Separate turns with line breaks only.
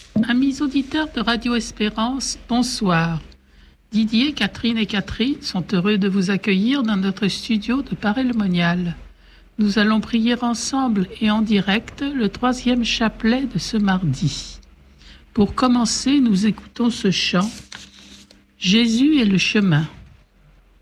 Amis auditeurs de Radio Espérance, bonsoir. Didier, Catherine et Catherine sont heureux de vous accueillir dans notre studio de Paray-le-Monial. Nous allons prier ensemble et en direct le 3e chapelet de ce mardi. Pour commencer, nous écoutons ce chant « Jésus est le chemin ».